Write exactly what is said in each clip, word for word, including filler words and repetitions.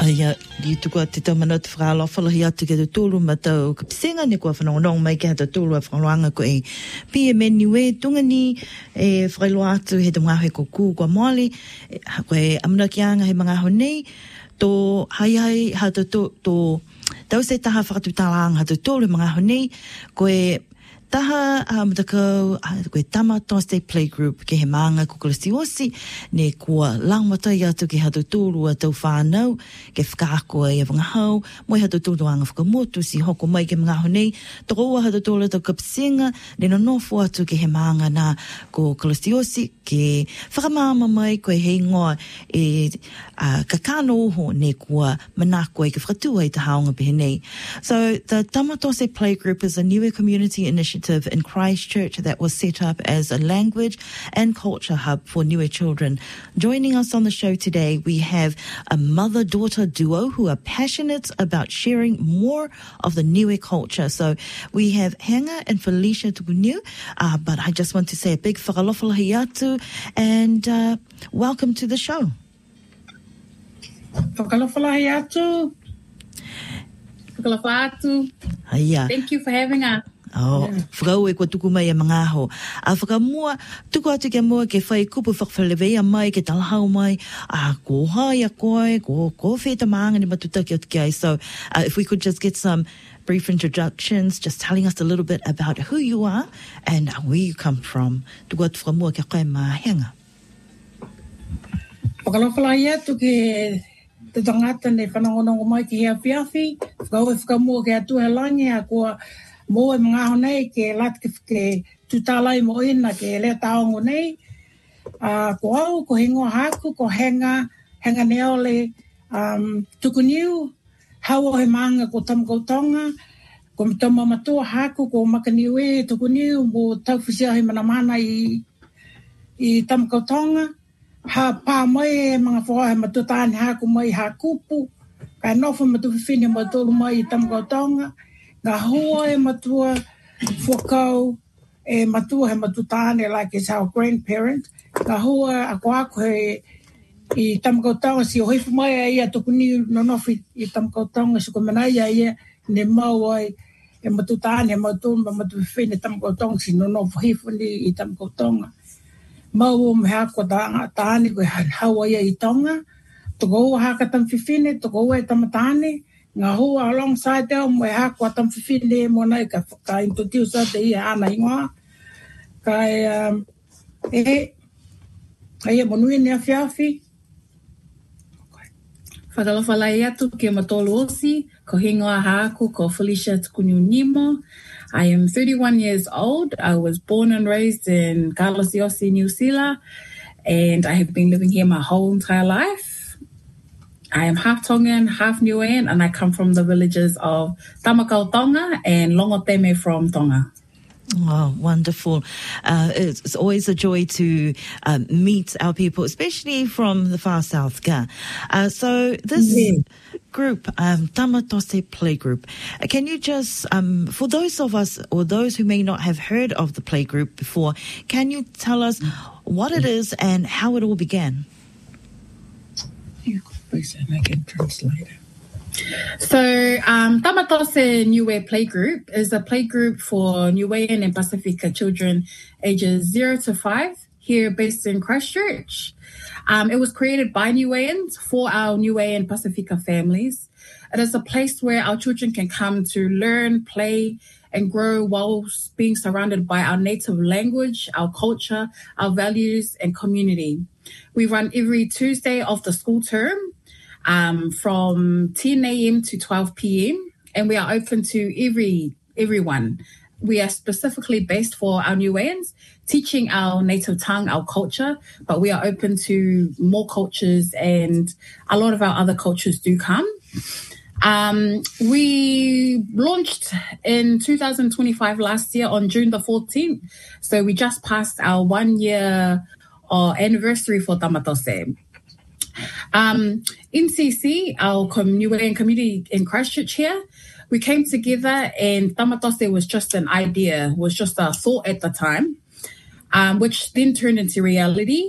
Haia, di tukua te taumana te whakalofa lahi atu ke te tūlu ma tau ka pisenga ne kua whanongonong mai ke hata tūlu a whakaloanga ko e P M N U E tungani e whakailoa atu he te ngahe ko kū kua moale e, ko e amana ki anga he mga honei tō hai hai hata tō tō tau se taha whakatutālaanga hata tūlu mga honei ko e taha uh, matako uh, koe Tamato State Playgroup ke he maanga ko Kalasiosi ne kua langmatai atu ke hatu tūru a tau whānau ke whakaako e a hau moi hatu tūru anga whakamotu si hoko mai ke mga honei toko ua hatu tūru tau kapisinga ne no nofo atu ke he maanga na ko Kalasiosi ke whakamama mai koe hei ngoa e uh, kakano oho ne kua manako e ke whakatua i te haonga pehenei. So the Tamato State Playgroup is a newer community initiative in Christchurch that was set up as a language and culture hub for Niue children. Joining us on the show today, we have a mother-daughter duo who are passionate about sharing more of the Niue culture. So we have Hanga and Felicia Tukuniu, uh, but I just want to say a big whakalofala hiatu and uh, welcome to the show. Whakalofala hiatu. Whakalofala atu. Hiya. Thank you for having us. Oh, whakau e kua tuku mai a mga aho. A whakamua, tuku atu kia mua ke whai kupu whakawhalewea mai, ke talahau mai, a ko hai a koe, ko, ko wheta maanga ni matutaki o te kia. So uh, if we could just get some brief introductions, just telling us a little bit about who you are and where you come from. Tuku atu whakamua kia koe mahenga. Whakalofala atu ke te tangata ne whanongonongo mai ki hea piawhi. Whakau e whakamua ke atu he langi a kua mo e mga honei ke lat ke, ke tutalai mo ina ke lea taongo nei. Uh, ko au, ko hingoa haku, ko henga, henga neole um, tukuniu, hawa he maanga ko Tamakautonga, ko mitama matua haku, ko makaniu e tukuniu, mo tauwhisia he manamana i, i Tamakautonga. Ha pā mai e mga whaha he matutani haku mai hakupu, kai nofu matuwhiwhine matulu mai i Tamakautonga. Ngā hoa e matua whakau, e matua he matutane like it's our grandparent. Ngā hoa a ko ako he i Tamakautonga si o heifu mai a ia tukuni no nofi i Tamakautonga si ko manai a ia ne mau ai e matutane e matua matuwhiwhine Tamakautonga si no nofi heifu ni i Tamakautonga. Mau o me hako tāne koe hawa ia i Tonga. Toko ua haka tamwhiwhine, toko ua e tamatane. Ngā hoa alongside teo mo e hako a tamwhiwhine mo nei ka, ka introduce te ia ana ingoa. Kai um, e, kai e monui nea whiawhi. Whakalawhalai atu ke matolo osi, ko hingoa haaku, ko Felicia Tukuniu Nimo. I am thirty-one years old. I was born and raised in Kalasiosi, New Zealand, and I have been living here my whole entire life. I am half Tongan, half Niuean, and I come from the villages of Tamakautonga and Longoteme from Tonga. Oh, wonderful. Uh, it's, it's always a joy to uh, meet our people, especially from the far south. Uh, so this yeah. group, um, Tamato State Playgroup, uh, can you just, um, for those of us or those who may not have heard of the playgroup before, can you tell us what it is and how it all began? Yeah, please, and I can translate it. So, um, Tamatose Niue Playgroup is a playgroup for Niuean and Pacifica children ages zero to five, here based in Christchurch. Um, it was created by Niueans for our Niue Pacifica families. It is a place where our children can come to learn, play, and grow whilst being surrounded by our native language, our culture, our values, and community. We run every Tuesday of the school term, Um, from ten a.m. to twelve p.m. and we are open to every everyone. We are specifically based for our Niueans, teaching our native tongue, our culture, but we are open to more cultures and a lot of our other cultures do come. Um, we launched in two thousand twenty-five last year on June the fourteenth. So we just passed our one year uh, anniversary for Tamatose. Um, N C C, our Niuean community in Christchurch here, we came together and Tamatose was just an idea, was just a thought at the time, um, which then turned into reality.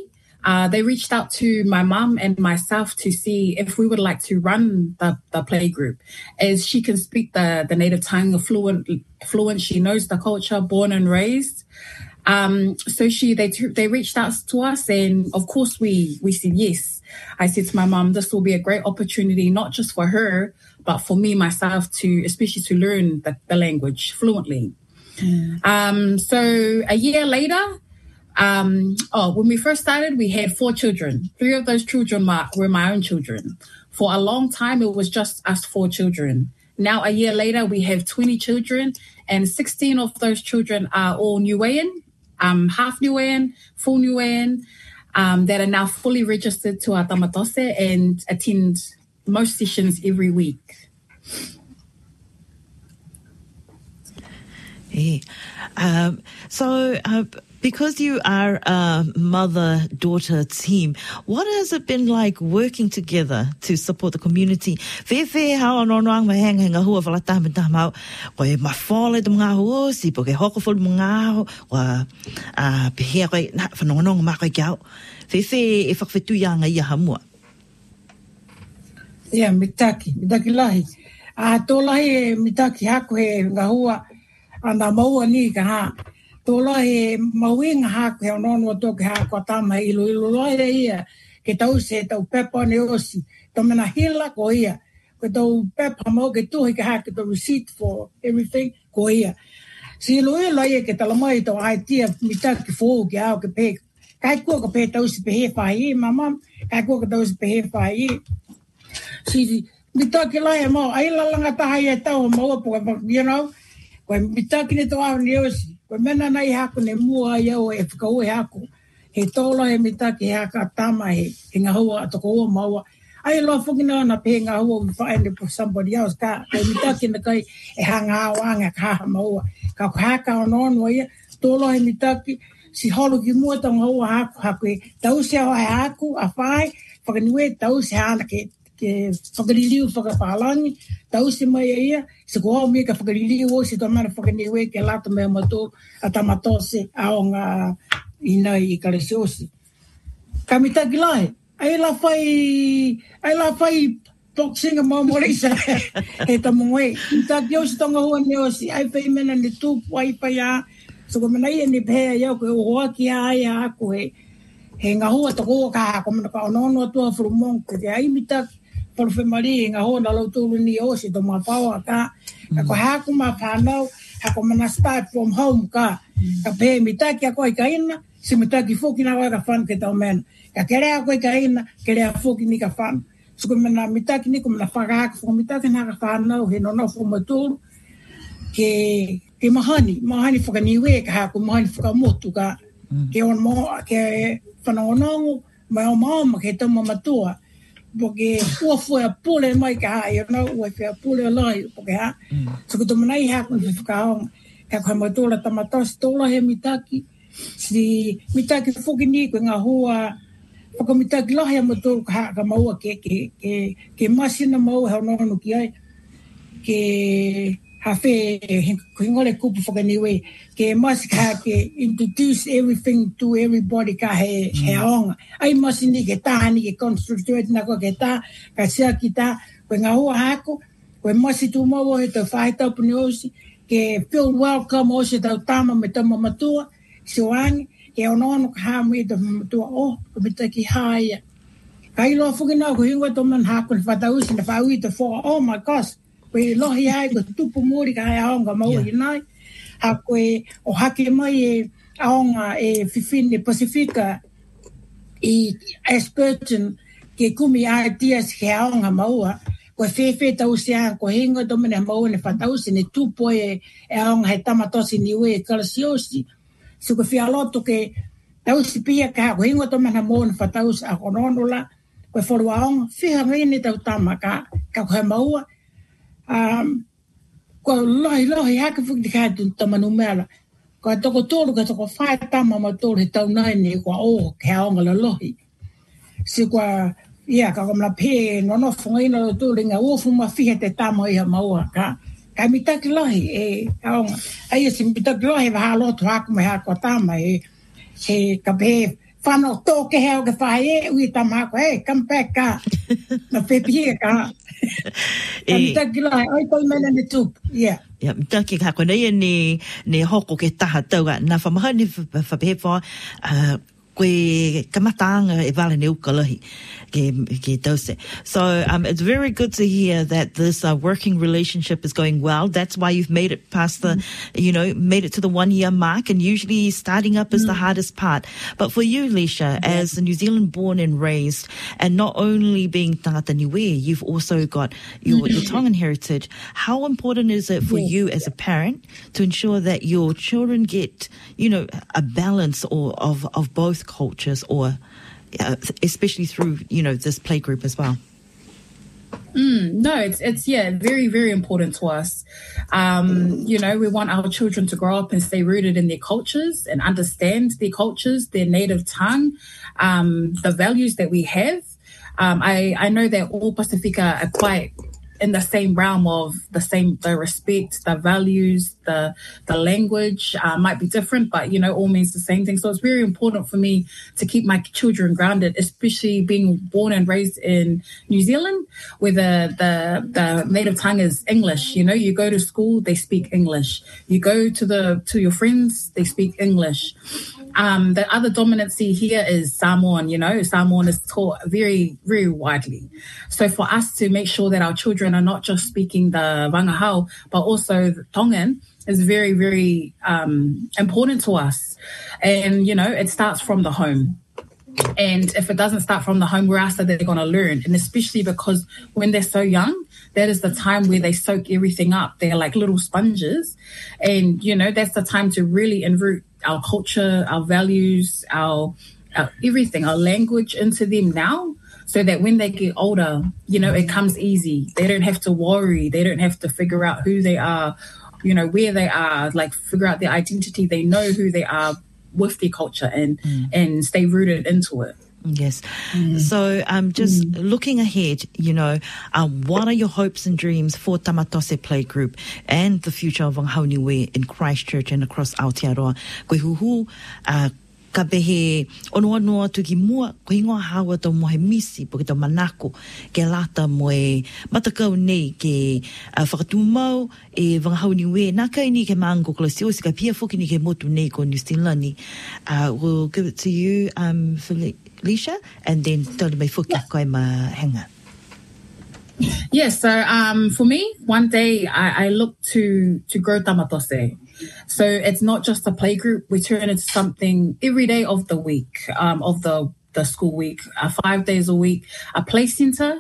uh, they reached out to my mum and myself to see if we would like to run the, the play group, as she can speak the, the native tongue fluent, fluent. She knows the culture, born and raised. Um, so she, they, they reached out to us, and of course we, we said yes. I said to my mum, this will be a great opportunity, not just for her, but for me, myself, to, especially to learn the, the language fluently. Mm. Um, so a year later, um, oh, when we first started, we had four children. Three of those children were my own children. For a long time, it was just us four children. Now, a year later, we have twenty children, and sixteen of those children are all Niuean, um, half Niuean, full Niuean, um, that are now fully registered to our tamatose and attend most sessions every week. Yeah. Um, so, uh, because you are a mother-daughter team, what has it been like working together to support the community? Fefe hao anonoang maheng henga hua valata mentama koe mafole de mga ho si poke hokofol mga ho wa a pehia koe na fanonong ma koe kiao. Fefe e whakwetu ia nga ia hamua. Ia, mitaki, mitaki lahi. A tō lahi e mitaki haku he ngā hua ana maua ni ka ha. Tō lahi e maui ngā haku he onono tō ke haku a tama ilo ilo lahi e ia ke tau se tau pepa ne osi. Tō mena hila ko ia. Ko tau pepa mau ke tuhi ke haku tau receipt for everything ko ia. Si ilo ilo ia ke talamai tau aitia mitaki fōu ke au ke pe. Kai kua ka pe tau si pehe whai i, mamam. Kai kua ka tau si pehe whai i. Si mitaki lai mo ai la langa taha ia tau mo po you know ko mitaki ne to au ni osi ko mena nai haku ne mua ia o e fkau e haku he tola e mitaki haka tama he nga hoa to ko mo ai lo fukina na pe nga hoa find for somebody else ka ko mitaki ne kai e hanga wanga ka mo ka haka no no ia tola e mitaki si holo ki mua tong hoa haku haku tau se haku a fai whakanue tau se hana ke ke whakariliu whakapālangi, tau se mai ia, se koha me ka whakariliu o se tamana whakaniwe ke lata mea mato a tamatose ao ngā inai i karese osi. Ka mitaki lai, ai la whai, ai la whai boxing a maumorisa he tamongoe. Mitaki o se tonga hua ne osi, ai whai mena ne tūpu ai whai a, so ko mena ia ne pēa iau koe o hoa ki a ai a ako he, he ngā hua tako ka hako mana ka onono atua whurumong, ke ai mitaki, por fe mari nga ho na lo tulu ni o si to ma pawa ka ko ha ku ma whanau ha ko mana start from home ka ka pe mitaki ko ka ina si mitaki foki na wa ka fan ke tau men ka kere ko ka ina kere foki ni ka fan so ko mana mitaki ni ko mana faga ko mitaki na ka whanau he no no fo matulu ke ke mahani mahani foka ni we ka ko mahani foka motu ka ke on mo ke whanonongo mai o mama ke tamo matua porque ua foi a pule mai ka ha you know ua foi a pule lai porque ha so que tomanai ha con ficaon ka ka motola tamatos tola he mitaki si mitaki foki ni ko nga hua ko mitaki la he motor ka ka mau ke ke ke ke masina mau ha no no ki ai ke ha fe ko ngole kupu foki ni we ke mas ka ke introduce everything to everybody ka he he on ai masini ke ta ni ke construct na ko ke ta ka sia kita ko nga ho hako ko masi tu mo he to fight up news ke feel welcome o se ta tama me tama matua soani ke ono no ka me to matua o ko bitaki haya kai lo fuki na ko hingo to man hako fa ta usi na fa wi to for oh my gosh we lo hi ai ko tupu muri ka ai aonga mau i nai ha koe o hake mai e aonga e fifine Pasifika i Ashburton ke kumi ideas ke aonga maua ko fefe tau sea ko hingo to mene mau ne fatau se ne tupu e aonga he tamatosi ni we kalasiosi so ko fia loto ke tau si pia ka ko hingo to mene mau ne fatau a kononola ko foru aonga fia ngini tau tamaka ka ko maua um ko lohi lohi haka fuki ka tu tamanu mela ko toko tolu ka toko fai tama ma tolu he tau nai ni ko o ke aonga la lohi si ko ia ka komla pe no no fonga ina lo tolu nga o fuma fihe te tama ia maua ka ka mitaki lohi e aonga ai si mitaki lohi va halo to haka me haka tama e he ka pe whanau tō ke heo ke whae e ui tamako, hey, come back ka. Na whepihia ka. Ka mitaki lai, oi koi mena ni tupu, yeah. Ya, mitaki ka koe nei ni, ni hoko ke taha tauga. Nā whamaha ni whapehewha, uh, koe kamatanga e wale ne ukalahi ke, ke tause. So um, it's very good to hear that this uh, working relationship is going well. That's why you've made it past the, mm. you know, made it to the one year mark, and usually starting up is mm. the hardest part. But for you, Leisha, yeah. as a New Zealand born and raised, and not only being tangata niue, you've also got your, your Tongan heritage. How important is it for yeah. you as a parent to ensure that your children get, you know, a balance or of, of both cultures, or uh, especially through, you know, this playgroup as well? Mm, no, it's, it's, yeah, very, very important to us. Um, you know, we want our children to grow up and stay rooted in their cultures and understand their cultures, their native tongue, um, the values that we have. Um, I, I know that all Pacifica are quite in the same realm of the same, the respect, the values, the the language uh, might be different, but, you know, all means the same thing. So it's very important for me to keep my children grounded, especially being born and raised in New Zealand, where the, the, the native tongue is English. You know, you go to school, they speak English. You go to the to your friends, they speak English. Um, the other dominancy here is Samoan, you know, Samoan is taught very, very widely. So for us to make sure that our children are not just speaking the Wangahau, but also the Tongan is very, very um, important to us. And, you know, it starts from the home. And if it doesn't start from the home, where else are they going to learn? And especially because when they're so young, that is the time where they soak everything up. They're like little sponges. And, you know, that's the time to really enroot our culture, our values, our, our everything, our language into them now, so that when they get older, you know, it comes easy. They don't have to worry. They don't have to figure out who they are, you know, where they are, like figure out their identity. They know who they are with their culture and, mm. and stay rooted into it. Yes. Mm. So um, just mm. looking ahead, you know, um, what are your hopes and dreams for Tamatose Playgroup and the future of Wangahau Niue in Christchurch and across Aotearoa? Koe huhu, uh, ka behe ono anoa tuki mua, ko ingoa hawa tau mohe misi, po ke tau manako, ke lata moe matakau nei ke uh, whakatumau e Wangahau Niue. Nā kai ni ke maango kolosio, si ka pia whoki ni ke motu nei ko New Zealand ni. Uh, we'll give it to you, um, Philippe. Leisha, and then tell me fuki koe ma hanga. Yes, so um, for me, one day I, I look to to grow Tamatose. So it's not just a play group. We turn it into something every day of the week, um, of the, the school week, uh, five days a week, a play center,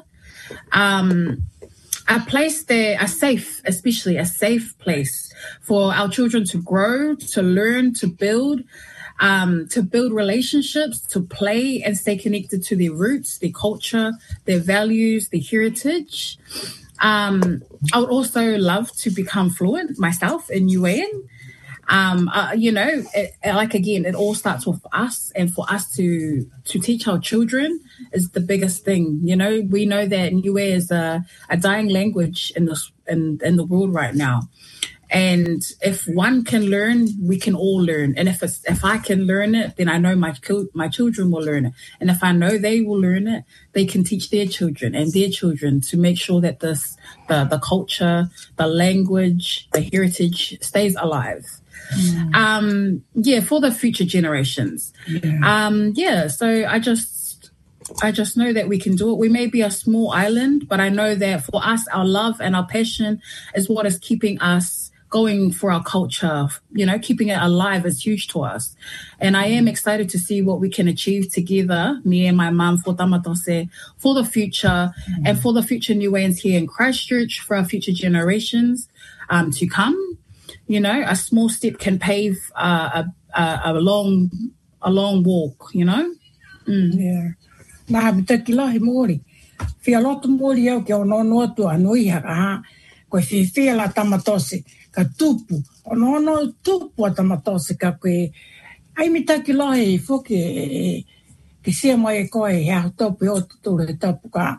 um, a place there, a safe, especially a safe place for our children to grow, to learn, to build, Um, to build relationships, to play and stay connected to their roots, their culture, their values, their heritage. Um, I would also love to become fluent myself in Niuean. Um, uh, you know, it, like again, it all starts with us, and for us to to teach our children is the biggest thing. You know, we know that Niue is a, a dying language in this in in the world right now. And if one can learn, we can all learn. And if it's, if I can learn it, then I know my my children will learn it. And if I know they will learn it, they can teach their children and their children to make sure that this the the culture, the language, the heritage stays alive. Mm. Um, yeah, for the future generations. Yeah. Um, yeah. So I just I just know that we can do it. We may be a small island, but I know that for us, our love and our passion is what is keeping us going for our culture, you know, keeping it alive is huge to us. And I am excited to see what we can achieve together, me and my mum, for Tamatose, for the future, mm. and for the future Niueans here in Christchurch, for our future generations um, to come. You know, a small step can pave uh, a, a, a long a long walk, you know? Mm. Yeah. Nā mitaki lahi mōri. Whia loto mōri au ke o nono atu anui haka ha. Koe whiwhia la Tamatose. Ka tupu, ono ono tupu a Tamatose ka koe, ai mitaki lahi whoke e, ke sia mai e koe he aho topu e o tuturu e topu ka,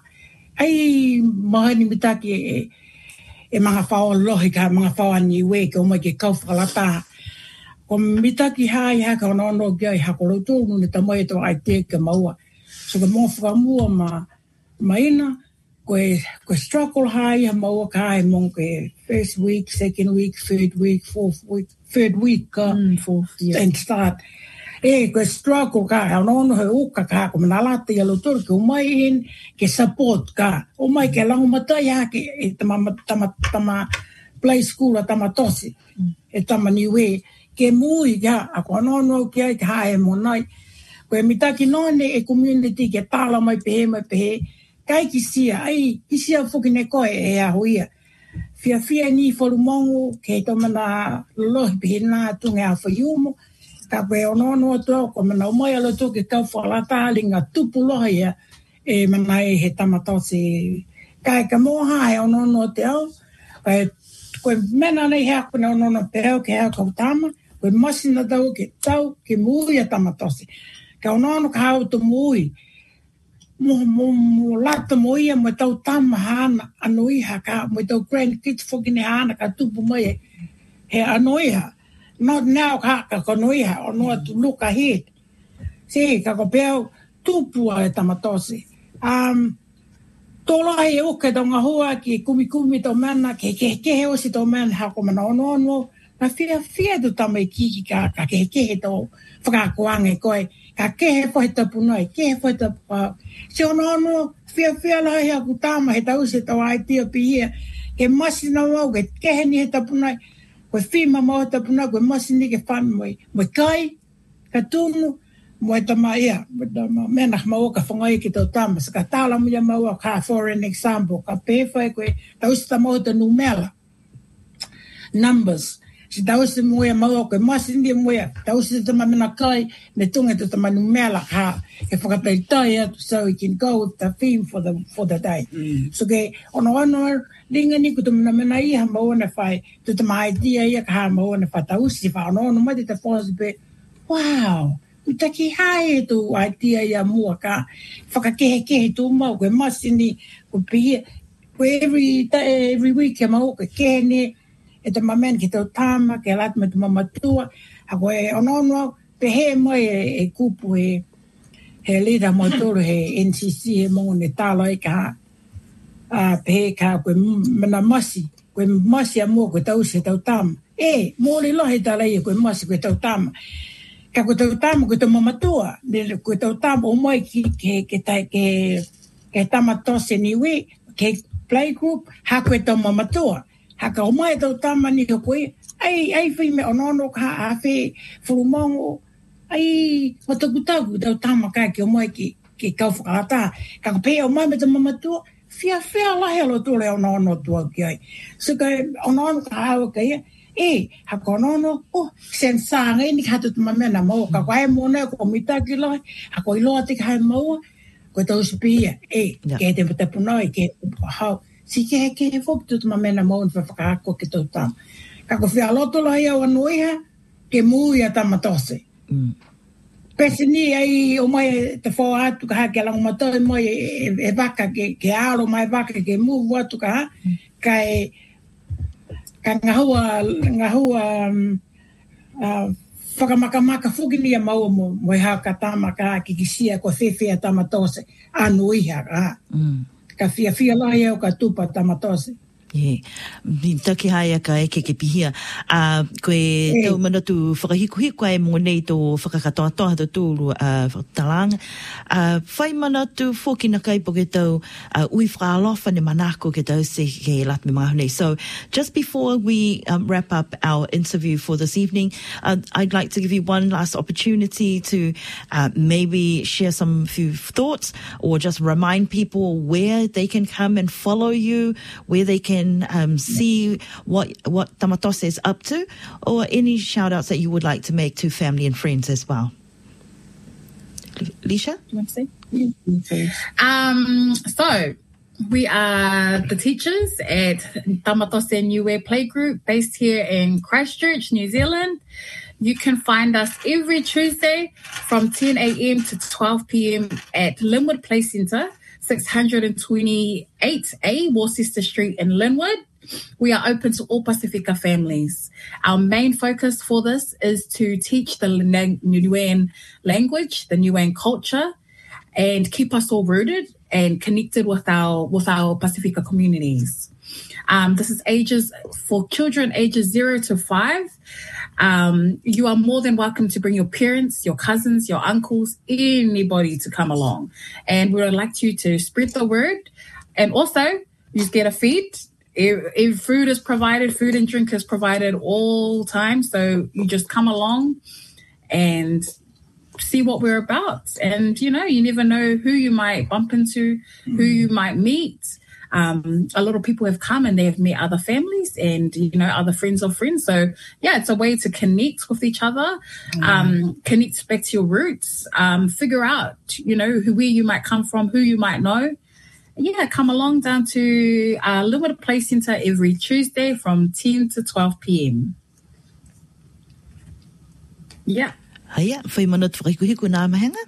ai mahani mitaki e, e mga whaoa lohi ka mga whaoa Niue ke o mai ke kauwhakalata ko mitaki hai ha ka no no kia ha ko lo tonu ni tamai to ai te ke maua so ko mo fa mua ma maina ko ko struggle hai ha maua kai mon ke first week second week third week fourth week third week ka mm, fourth yeah. and start e ko struggle ka ha no no he u ka ka ko na la te lo to ko mai in ke support ka o mai ke lang mata ya ke e tama tama tama play school tama tosi e tama niwe ke mui ya a ko no no ke ka e mo nai ko mitaki no ne e community ke tala mai pe mai pe kai ki sia ai ki sia fuki ne ko e a hoia fia fia ni fo mongo ke to mana lo pe na tu nga fo yumo ka pe no no to ko mana mai lo to ke ka fo la ta linga tupu lo ia e mana e he tamato se kai ka mo ha e no no te au e ko mena nei ha ko no no te au ke ha ko tama ko masina tau ke tau ke mui a tamatose. Ka ono ka hau to mui. Mo mo mo lata moi mo tau tama hana anoi ha ka mo tau grandkids fokine hana ka tupu mai he anoi ha. Not now ka ka anoi ha ono to look ahead. Se ka ko peo tupu a tamatose. Um Tola e o ke tonga hoa ki kumi kumi to mana ke ke ke o si to mana ha ko mana ono ono na fia fia do tamai ki ka ka ke ke to fra koange koi ka ke fo ta punoi ke fo ta se ono ono fia fia la ya ku tama he tau se to ai ti pi ke masi na o ke ke ni ta punoi ko fi mama ta punoi ko masi ni ke fan moi mo kai ka tunu mo tama ia mo mena mo ka fongai ki to tama sa ka tala mo ya mo ka for an example ka pe fa ko tau sta mo ta numela numbers si tau se mo ya mo ko mas ndi mo ya tau se tama mena kai ne tunga to tama numela ka e fa ka pe tai so we can go with the theme for the for the day mm. So ke ono ono linga ni ko to mena mena ia mo na fa to tama idea ia ka mo na fa tau si fa ono ono ma te force be wow Utaki hai tu idea ya mua ka whakakehe tu mau koe masini ko pia ko every every week ya mau ko kene e te mamen ki tau tama ke lat me tu mamatua a ko e ono ono pe he mai e kupu he he lida mo toro he N C C he mo ne tala e ka a pe ka ko mena masi ko masi a mo ko tau se tau tama e mo le lo he tala e ko masi ko tau tama ka ko tau tama ko tau mamatua le ko tau tama o mai ki ke ke tai ke ke tamatose ni we ke playgroup ha ko tau mamatua ha ka o mai tau tama ni ko ai ai fi me ono no ka a fe fulumongo ai mataku tau tama ka ke o mai ki ke ka fata ka ko pe o mai me tau mamatua fia fia la helo to le ono no to ki ai so ka ono no ka ha ke e ha kono no o sen sanga ni ka tu mamena mo ka kwai mo na ko mita ki lo ha ko lo ti ka mo ko to spia e ke te te puno ke ha si ke ke fo tu mamena mo fa ka ko ke to tam ka ko fia lo to lo ya o noia ke mu ya tamatose pesini ai o mai te fo atu ka ke lang mato mo e vaca ke ke aro mai vaca ke mu wa tu ka kai ka ngahua ngahua uh, whakamakamaka fuki ni a mau mo mo ha ka tamaka ki kisia ko fefea tamatose anu iha ka mm. Ka fia fia lai au ka tupa tamatose Yeah. Ni taki hai ka e ke ke pihia. A koe hey. Tau manatu whakahiku hiku ai mo nei tō whakakatoa toa to tūru a uh, talanga. A uh, whai manatu whoki na kai po ke tau uh, ui whaalofa ne manako ke tau se ke lat me mahone. So just before we um, wrap up our interview for this evening, uh, I'd like to give you one last opportunity to uh, maybe share some few thoughts or just remind people where they can come and follow you, where they can um, see what what Tamatose is up to, or any shout outs that you would like to make to family and friends as well. Lisha? You want to say? Um, so we are the teachers at Tamatose Niue Playgroup based here in Christchurch, New Zealand. You can find us every Tuesday from ten a.m. to twelve p.m. at Linwood Play Centre, six twenty-eight A Worcester Street in Linwood. we are open to all Pacifica families. Our main focus for this is to teach the Niuean language, the Niuean culture, and keep us all rooted and connected with our with our Pacifica communities. Um, this is ages for children ages zero to five. Um, you are more than welcome to bring your parents, your cousins, your uncles, anybody to come along. And we would like you to spread the word. And also, you get a feed. If, if food is provided, food and drink is provided all time. So you just come along and see what we're about. And, you know, you never know who you might bump into, who you might meet. Um, a lot of people have come and they have met other families and, you know, other friends of friends. So, yeah, it's a way to connect with each other, um, connect back to your roots, um, figure out, you know, who, where you might come from, who you might know. Yeah, come along down to uh, Limited Play Centre every Tuesday from ten to twelve p.m. Yeah. Haia, whai mana tu whakikuhiku nā mahenga?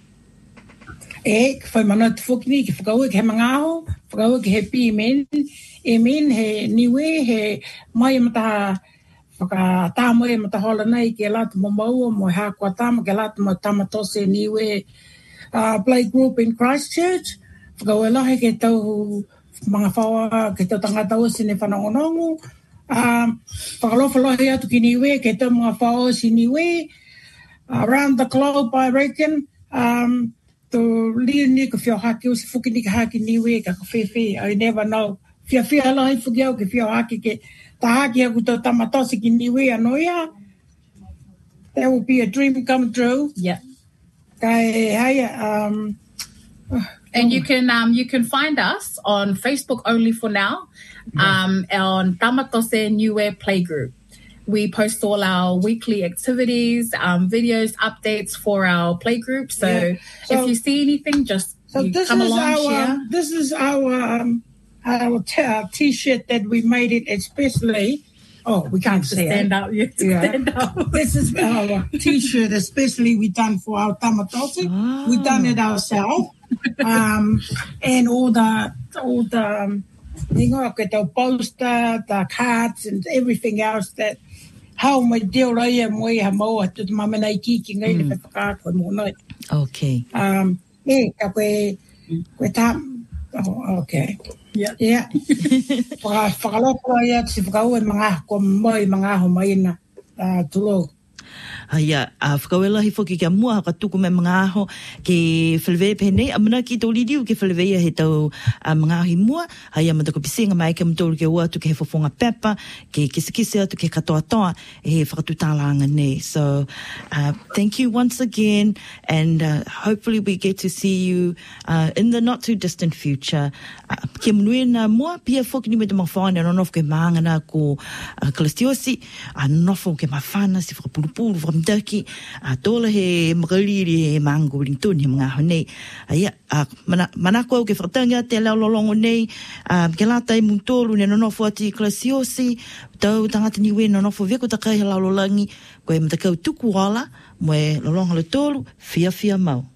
E, whai mana tu whukini ki whakau ke he mangaho, whakau ke he pi men, e men he niwe, he mai mata whaka tāmo e mata hola nei ke lata mo maua, mo hā kua tāma ke lata mo tamatose niwe uh, play group in Christchurch. Whakau e lahe ke tau mga whaua, ke tau tangata o sine whanongonongo. Um, whakalofa lahe atu ki niwe, ke tau mga whaua si niwe. Around the globe, I reckon. Um, to liu ni ka whio haki o si whuki ni ka haki niwe ka ka whewhe. I never know. Whia whia lahe whuki au ke whio haki ke ta haki aku tau tamatose ki niwe anoia. That will be a dream come true. Yeah. Kai haya, um... And you can um, you can find us on Facebook only for now, um, on Tamatose Niue Playgroup. We post all our weekly activities, um, videos, updates for our playgroup. So, Yeah. So- if you see anything, just So you this come is along, our share. this is our um, our t- uh, t-shirt that we made it especially. Oh, we can't say Stand it. up, you have to Yeah. stand up. This is our t-shirt especially we done for our tamatose. Ah. We done it ourselves, um, and all the all the um, you know, like the poster, the cards, and everything else that. How my deal I am way mo at the moment I teaching I the whakaako mo noi. Okay. Um, eh, ka koe, koe tā, oh, okay. Yeah. Yeah. Whaka, whakaloko ai atu si whakau e mga aho, ko mai mga aho mai na uh, tulo. Haia, a whakawela hi whoki kia mua haka tuku me mga aho ke whalewea pēnei. A mana ki tau liriu ke whalewea he tau a mga aho hi mua. Haia matako pisenga mai ke mtoro ke ua atu ke he whawhonga pepa, ke kisikise atu ke katoa toa, e he whakatutālanga nei. So, uh, thank you once again, and uh, hopefully we get to see you uh, in the not too distant future. Uh, ke munui na mua, pia whoki ni me te mawhaone, anonofo ke maangana ko uh, Kalistiosi, anonofo ke mawhana si whakapurupuru, whakamtaki, a tōla he makariri he maango ringtoni he mga aho nei. Aia, a mana, manako au ke whakatanga te leo lolongo nei, a ke lata e muntoro ne nonofo ati Kalistiosi, tau tangata niwe nonofo veko takai he laulolangi, koe matakau tuku wala, moe lolonga le tolu, fia fia mau.